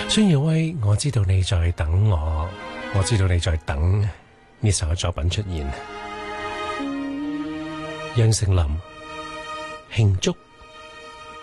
孫耀威，我知道你在等我，我知道你在等呢首作品出現。楊丞琳慶祝